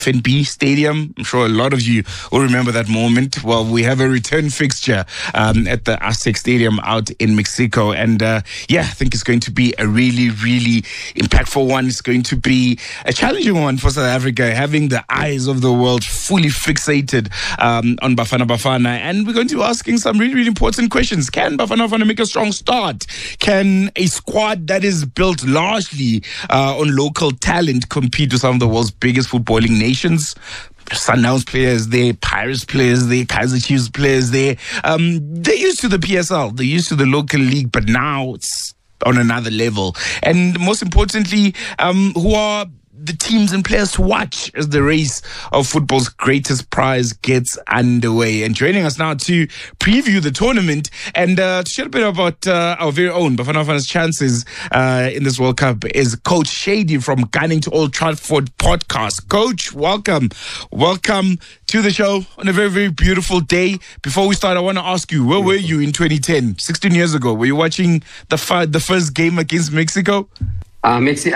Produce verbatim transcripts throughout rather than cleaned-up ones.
F N B Stadium. I'm sure a lot of you will remember that moment. Well, we have a return fixture um, at the Aztec Stadium out in Mexico. And uh, yeah, I think it's going to be a really, really impactful one. It's going to be a challenging one for South Africa, having the eyes of the world fully fixated um, on Bafana Bafana. And we're going to be asking some really, really important questions. Can Bafana Bafana make a strong start? Can a squad that is built largely uh, on local talent compete with some of the world's biggest footballing nations? Sundowns players there, Pirates players there, Kaizer Chiefs players there. Um, they're used to the P S L, they're used to the local league, but now it's on another level. And most importantly, um, who are the teams and players to watch as the race of football's greatest prize gets underway? And joining us now to preview the tournament and uh, to share a bit about uh, our very own Bafana Bafana's chances uh, in this World Cup is Coach Shady from Gunning to Old Trafford podcast. Coach, welcome. Welcome to the show on a very, very beautiful day. Before we start, I want to ask you, where were you in twenty ten, sixteen years ago? Were you watching the, fi- the first game against Mexico? Uh, Mexico.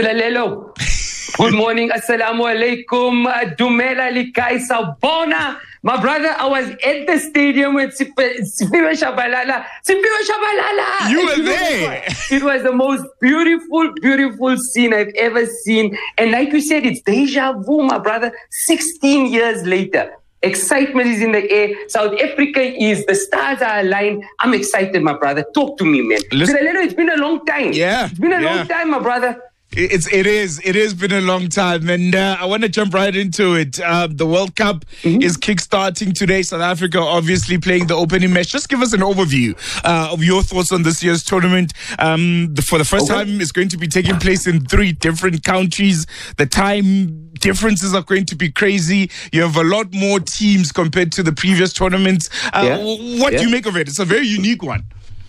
Good morning, assalamu alaikum, dumela likai sabona. My brother, I was at the stadium with Siphiwe Shabalala. Siphiwe Shabalala! You were there! It was the most beautiful, beautiful scene I've ever seen. And like you said, it's deja vu, my brother. sixteen years later. Excitement is in the air. South Africa is, the stars are aligned. I'm excited, my brother. Talk to me, man. Listen, it's been a long time. Yeah. It's been a yeah. long time, my brother. It's it is it has been a long time, and uh, I want to jump right into it. Uh, the World Cup mm-hmm. is kickstarting today. South Africa obviously playing the opening match. Just give us an overview uh, of your thoughts on this year's tournament. Um, the, for the first okay. time, it's going to be taking place in three different countries. The time differences are going to be crazy. You have a lot more teams compared to the previous tournaments. Uh, yeah. What yeah. do you make of it? It's a very unique one.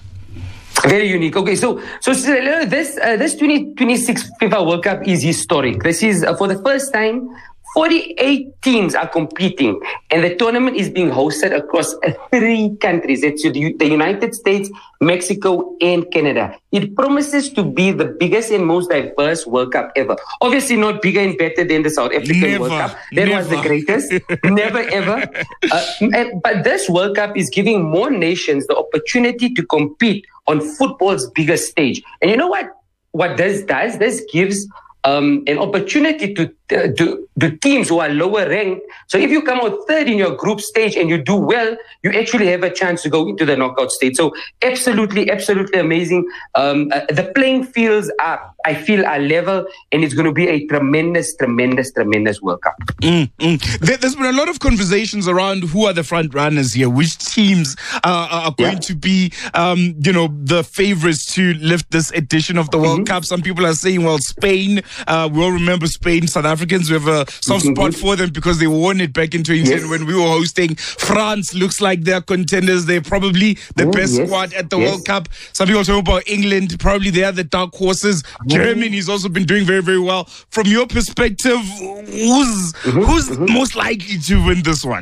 Very unique. Okay, so so this uh, this twenty twenty-six FIFA World Cup is historic. This is uh, for the first time, forty-eight teams are competing, and the tournament is being hosted across uh, three countries. It's the United States, Mexico, and Canada. It promises to be the biggest and most diverse World Cup ever. Obviously, not bigger and better than the South African never, World Cup. That never. was the greatest. Never ever. Uh, and, but this World Cup is giving more nations the opportunity to compete on football's biggest stage. And you know what? What this does? This gives um, an opportunity to, uh, to to teams who are lower ranked. So if you come out third in your group stage and you do well, you actually have a chance to go into the knockout stage. So absolutely, absolutely amazing. Um, uh, the playing fields are, I feel, are level, and it's going to be a tremendous, tremendous, tremendous World Cup. Mm, mm. There, there's been a lot of conversations around who are the front runners here, which teams uh, are going yeah. to be, um, you know, the favorites to lift this edition of the World mm-hmm. Cup. Some people are saying, well, Spain. Uh, we all remember Spain. South Africans, we have a soft mm-hmm. spot for them because they won it back in twenty ten yes. when we were hosting. France looks like they're contenders. They're probably the oh, best yes. squad at the yes. World Cup. Some people talk about England. Probably they are the dark horses. Mm-hmm. Germany's also been doing very, very well. From your perspective, who's mm-hmm. who's mm-hmm. most likely to win this one?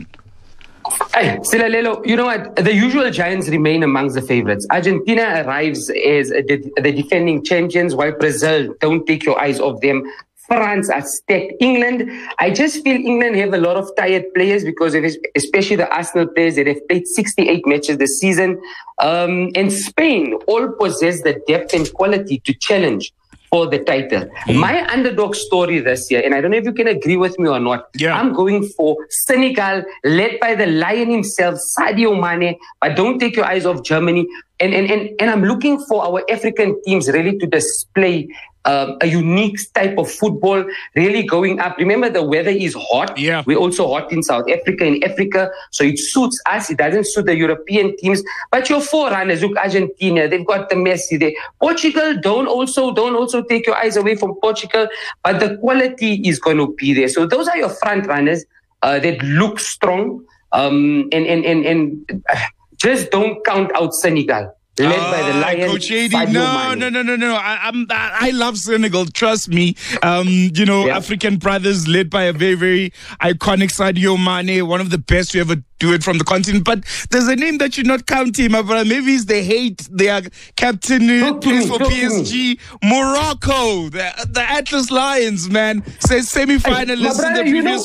Hey, Silalelo, you know what? The usual giants remain amongst the favorites. Argentina arrives as the, the defending champions, while Brazil, don't take your eyes off them. France are stacked. England, I just feel England have a lot of tired players because of, especially the Arsenal players that have played sixty-eight matches this season. Um, and Spain all possess the depth and quality to challenge for the title. Mm. My underdog story this year, and I don't know if you can agree with me or not, yeah. I'm going for Senegal, led by the lion himself, Sadio Mane, but don't take your eyes off Germany. And, and, and, and I'm looking for our African teams really to display Um, a unique type of football, really going up. Remember, the weather is hot. Yeah. We're also hot in South Africa, in Africa, so it suits us. It doesn't suit the European teams. But your forerunners, look, Argentina, they've got the Messi there. Portugal, don't also don't also take your eyes away from Portugal, but the quality is going to be there. So those are your front runners uh, that look strong, um, and and and and uh, just don't count out Senegal. led uh, by the Lions. Coach A D, no, no, no, no, no. I, I'm, I love Senegal. Trust me. Um, you know, yeah. African brothers led by a very, very iconic Sadio Mane, one of the best to ever do it from the continent. But there's a name that you're not counting, my brother. Maybe it's the hate. Their captain who plays for P S G, Morocco, the, the Atlas Lions, man. Says semi-finalists hey, in the previous.